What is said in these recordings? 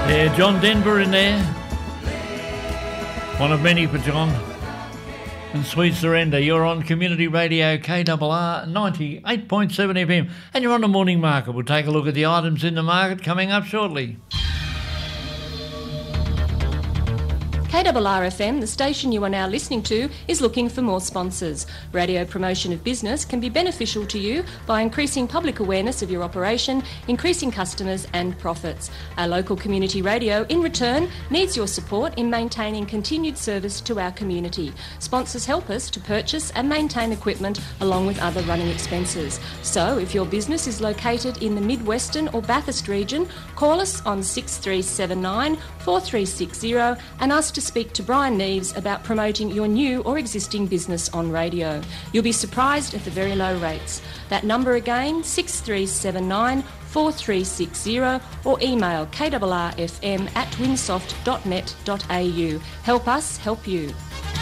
Yeah, John Denver in there. One of many for John. And Sweet Surrender. You're on Community Radio KRR 98.7 FM. And you're on the morning market. We'll take a look at the items in the market coming up shortly. KRR FM, the station you are now listening to, is looking for more sponsors. Radio promotion of business can be beneficial to you by increasing public awareness of your operation, increasing customers and profits. Our local community radio, in return, needs your support in maintaining continued service to our community. Sponsors help us to purchase and maintain equipment along with other running expenses. So, if your business is located in the Mid-Western or Bathurst region, call us on 6379 4360 and ask to speak to Brian Neves about promoting your new or existing business on radio. You'll be surprised at the very low rates. That number again, 6379 4360, or email krrfm@winsoft.net.au. Help us help you.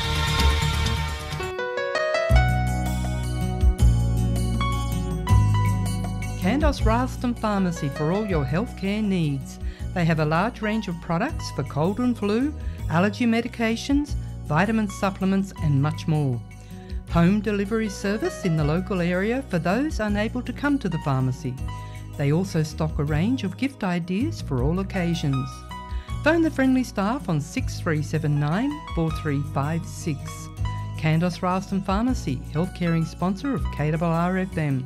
Candos Ralston Pharmacy for all your healthcare needs. They have a large range of products for cold and flu, allergy medications, vitamin supplements and much more. Home delivery service in the local area for those unable to come to the pharmacy. They also stock a range of gift ideas for all occasions. Phone the friendly staff on 6379 4356. Candos Ralston Pharmacy, health caring sponsor of KRR FM.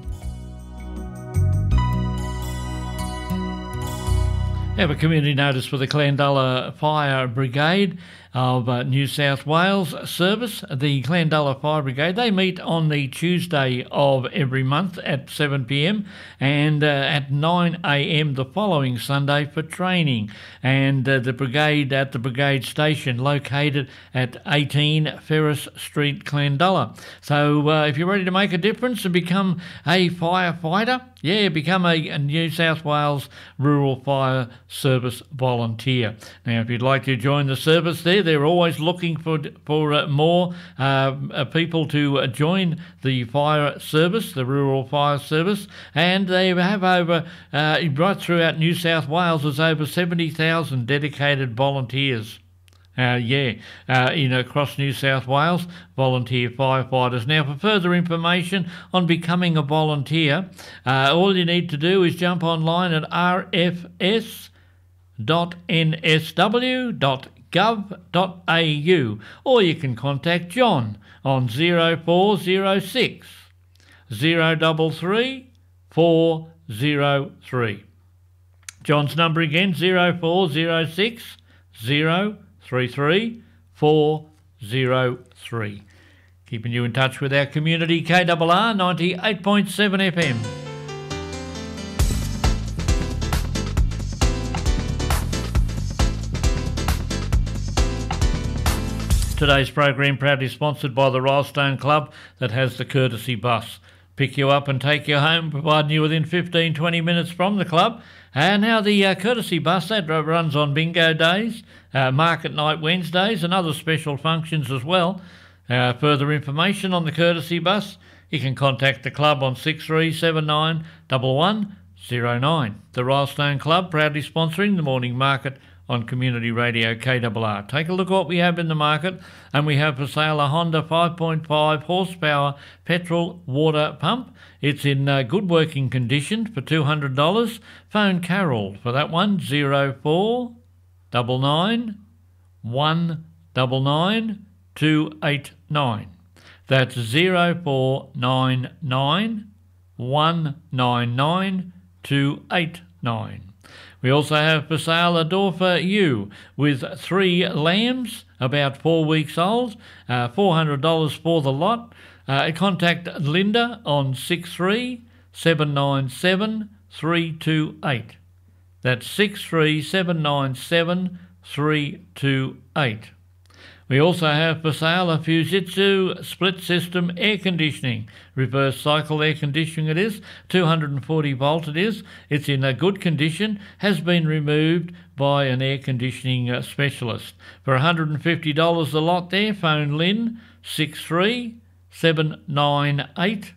Have a community notice for the Clandella Fire Brigade of New South Wales service. The Clandella Fire Brigade, they meet on the Tuesday of every month at 7 p.m. and at 9 a.m. the following Sunday for training. And the brigade at the brigade station located at 18 Ferris Street, Clandella. So if you're ready to make a difference and become a firefighter, become a New South Wales Rural Fire Service volunteer. Now, if you'd like to join the service there, they're always looking for more people to join the fire service, the Rural Fire Service, and they have over, right throughout New South Wales, there's over 70,000 dedicated volunteers. Across New South Wales, volunteer firefighters. Now, for further information on becoming a volunteer, all you need to do is jump online at rfs.nsw.gov.au, or you can contact John on 0406 033 403. John's number again, 0406 033 403. Keeping you in touch with our community, KRR 98.7 FM. Today's program proudly sponsored by the Rylstone Club that has the courtesy bus. Pick you up and take you home, providing you within 15-20 minutes from the club. And now the courtesy bus, that runs on bingo days, market night Wednesdays and other special functions as well. Further information on the courtesy bus, you can contact the club on 6379 1109. The Rylstone Club proudly sponsoring the morning market on Community Radio KRR. Take a look at what we have in the market, and we have for sale a Honda 5.5 horsepower petrol water pump. It's in good working condition for $200. Phone Carol for that one, 0499 199 289. That's 0499 199 289. We also have for sale a Dorfer ewe with 3 lambs, about 4 weeks old, $400 for the lot. Contact Linda on 63797 328. That's 63797 328. We also have for sale a Fujitsu split system air conditioning, reverse cycle air conditioning it is, 240 volt it is. It's in a good condition, has been removed by an air conditioning specialist. For $150 a lot there, phone Lynn, 63798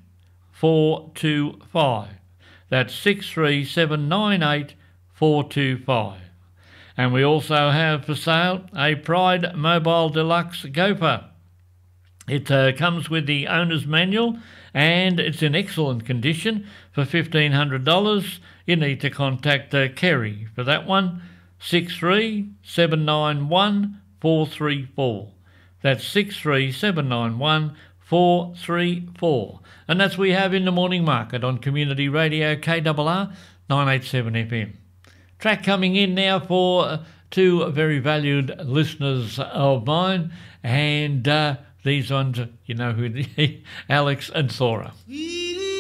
425. That's 63798 425. And we also have for sale a Pride Mobile Deluxe Gopher. It comes with the owner's manual and it's in excellent condition. For $1,500, you need to contact Kerry for that one, 63791 434. That's 63791 434. And that's what we have in the morning market on Community Radio KRR 987 FM. Track coming in now for two very valued listeners of mine, and these ones, you know who, Alex and Thora.